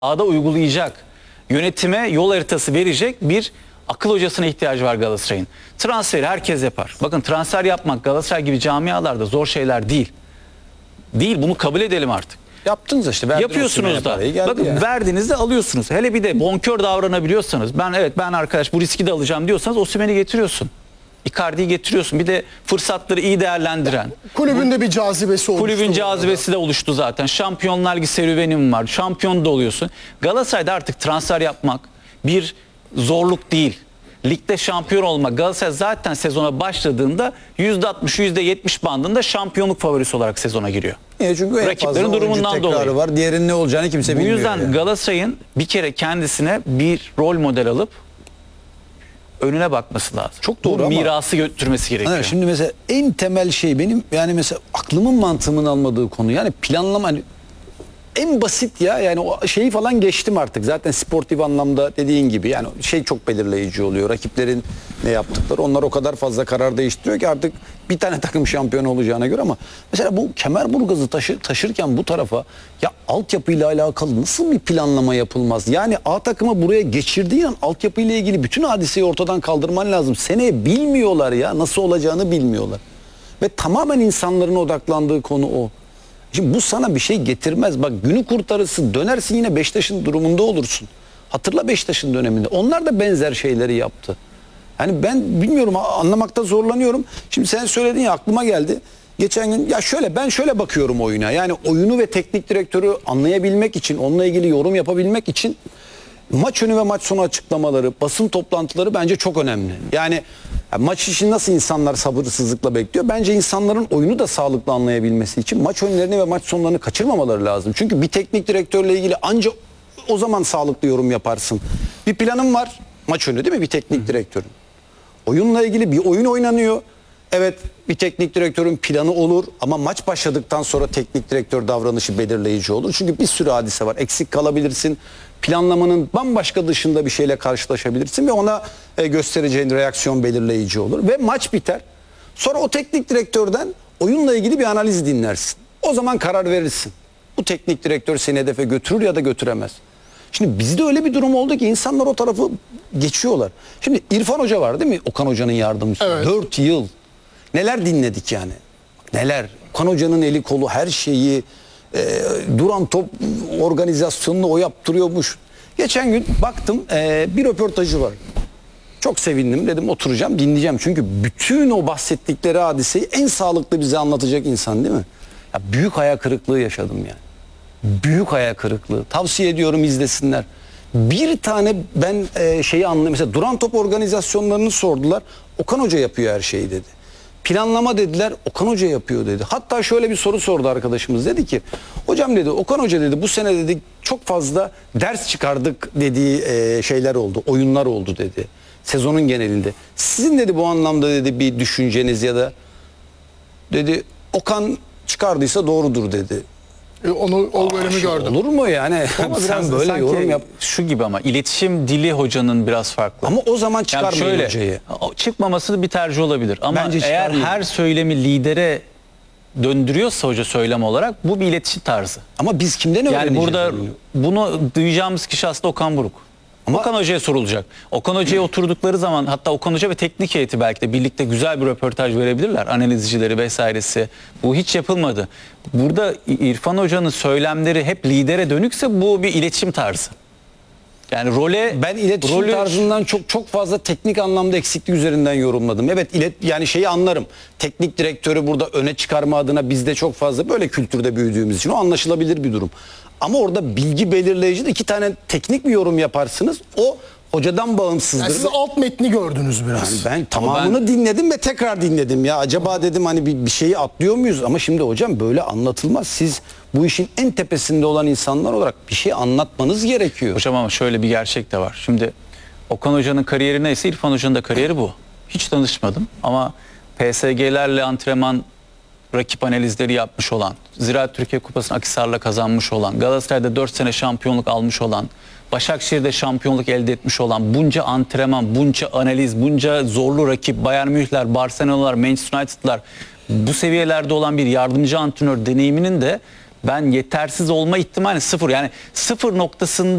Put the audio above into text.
sahada uygulayacak, yönetime yol haritası verecek bir akıl hocasına ihtiyacı var Galatasaray'ın. Transferi herkes yapar. Bakın, transfer yapmak Galatasaray gibi camialarda zor şeyler değil. Değil, bunu kabul edelim artık. Yaptınız işte. Yapıyorsunuz da. Bakın yani. Verdiğinizde alıyorsunuz. Hele bir de bonkör davranabiliyorsanız, ben arkadaş bu riski de alacağım diyorsanız Osimhen'i getiriyorsun. Icardi'yi getiriyorsun. Bir de fırsatları iyi değerlendiren. Kulübünde bir cazibesi oluştu. Kulübün cazibesi de oluştu zaten. Şampiyonlar Ligi serüvenim var. Şampiyon da oluyorsun. Galatasaray'da artık transfer yapmak bir zorluk değil. Ligde şampiyon olmak. Galatasaray zaten sezona başladığında %60, %70 bandında şampiyonluk favorisi olarak sezona giriyor. Çünkü rakiplerin durumundan dolayı var. Diğerinin ne olacağını kimse bilmiyor. Bu yüzden yani. Galatasaray'ın bir kere kendisine bir rol model alıp önüne bakması lazım. Çok doğru, bu ama mirası götürmesi gerekiyor. Hani şimdi mesela en temel şey benim, yani mesela aklımın mantığımın almadığı konu, yani planlama, hani en basit ya, yani o şeyi falan geçtim artık. Zaten sportif anlamda dediğin gibi yani şey çok belirleyici oluyor. Rakiplerin ne yaptıkları, onlar o kadar fazla karar değiştiriyor ki artık bir tane takım şampiyon olacağına göre. Ama mesela bu Kemerburgaz'ı taşırken bu tarafa, ya altyapıyla alakalı nasıl bir planlama yapılmaz? Yani A takımı buraya geçirdiğin an altyapıyla ilgili bütün hadiseyi ortadan kaldırman lazım. Seneye bilmiyorlar ya, nasıl olacağını bilmiyorlar. Ve tamamen insanların odaklandığı konu o. Şimdi bu sana bir şey getirmez. Bak, günü kurtarırsın, dönersin yine Beşiktaş'ın durumunda olursun. Hatırla Beşiktaş'ın döneminde. Onlar da benzer şeyleri yaptı. Yani ben bilmiyorum, anlamakta zorlanıyorum. Şimdi sen söyledin ya, aklıma geldi. Geçen gün ya ben şöyle bakıyorum oyuna. Yani oyunu ve teknik direktörü anlayabilmek için, onunla ilgili yorum yapabilmek için maç önü ve maç sonu açıklamaları, basın toplantıları bence çok önemli. Yani maç için nasıl insanlar sabırsızlıkla bekliyor? Bence insanların oyunu da sağlıklı anlayabilmesi için maç önlerini ve maç sonlarını kaçırmamaları lazım. Çünkü bir teknik direktörle ilgili ancak o zaman sağlıklı yorum yaparsın. Bir planın var maç önü, değil mi, bir teknik direktörün? Oyunla ilgili bir oyun oynanıyor. Evet, bir teknik direktörün planı olur ama maç başladıktan sonra teknik direktör davranışı belirleyici olur. Çünkü bir sürü hadise var. Eksik kalabilirsin. Planlamanın bambaşka dışında bir şeyle karşılaşabilirsin ve ona göstereceğin reaksiyon belirleyici olur. Ve maç biter. Sonra o teknik direktörden oyunla ilgili bir analiz dinlersin. O zaman karar verirsin. Bu teknik direktör seni hedefe götürür ya da götüremez. Şimdi bizde öyle bir durum oldu ki insanlar o tarafı geçiyorlar. Şimdi İrfan Hoca var, değil mi? Okan Hoca'nın yardımcısı. Evet. 4 yıl. Neler dinledik yani. Neler. Okan Hoca'nın eli kolu, her şeyi, duran top organizasyonunu o yaptırıyormuş. Geçen gün baktım bir röportajı var. Çok sevindim, dedim oturacağım dinleyeceğim. Çünkü bütün o bahsettikleri hadiseyi en sağlıklı bize anlatacak insan, değil mi? Ya büyük hayal kırıklığı yaşadım yani. Büyük hayal kırıklığı. Tavsiye ediyorum, izlesinler. Bir tane ben şeyi anlayayım. Mesela duran top organizasyonlarını sordular. Okan Hoca yapıyor her şeyi dedi. Planlama dediler, Okan Hoca yapıyor dedi. Hatta şöyle bir soru sordu arkadaşımız. Dedi ki, hocam dedi, Okan Hoca dedi bu sene dedi çok fazla ders çıkardık dediği şeyler oldu. Oyunlar oldu dedi. Sezonun genelinde. Sizin dedi bu anlamda dedi bir düşünceniz ya da dedi Okan çıkardıysa doğrudur dedi. O bölümü gördüm. Olur mu yani? Ama Sen böyle yorum yap. Şu gibi, ama iletişim dili hocanın biraz farklı. Ama o zaman çıkarmayın şöyle, hocayı. Çıkmaması bir tercih olabilir. Ama Bence eğer çıkarmayın. her söylemi lidere döndürüyorsa hoca söylem olarak, bu bir iletişim tarzı. Ama biz kimden öğreneceğiz? Yani burada onu? bunu duyacağımız kişi aslında Okan Buruk. Ama Okan Hoca'ya sorulacak. Okan Hoca'ya oturdukları zaman, hatta Okan Hoca ve teknik heyeti belki de birlikte güzel bir röportaj verebilirler. Analizcileri vesairesi. Bu hiç yapılmadı. Burada İrfan Hoca'nın söylemleri hep lidere dönükse bu bir iletişim tarzı. Yani ben iletişim tarzından çok fazla teknik anlamda eksiklik üzerinden yorumladım. Evet, yani şeyi anlarım. Teknik direktörü burada öne çıkarma adına bizde çok fazla böyle kültürde büyüdüğümüz için o anlaşılabilir bir durum. Ama orada bilgi belirleyici de iki tane teknik bir yorum yaparsınız. O hocadan bağımsızdır. Yani siz alt metni gördünüz biraz. Yani ben tamamını dinledim ve tekrar dinledim ya. Acaba dedim hani bir şeyi atlıyor muyuz? Ama şimdi hocam böyle anlatılmaz. Siz bu işin en tepesinde olan insanlar olarak bir şey anlatmanız gerekiyor. Hocam ama şöyle bir gerçek de var. Şimdi Okan Hoca'nın kariyeri neyse İrfan Hoca'nın da kariyeri bu. Hiç tanışmadım ama PSG'lerle antrenman, rakip analizleri yapmış olan, Ziraat Türkiye Kupası'nı Akhisar'la kazanmış olan, Galatasaray'da 4 sene şampiyonluk almış olan, Başakşehir'de şampiyonluk elde etmiş olan, bunca antrenman, bunca analiz, bunca zorlu rakip, Bayern Münihler, Barcelona'lar, Manchester United'lar, bu seviyelerde olan bir yardımcı antrenör deneyiminin de ben yetersiz olma ihtimali sıfır. Yani sıfır noktasında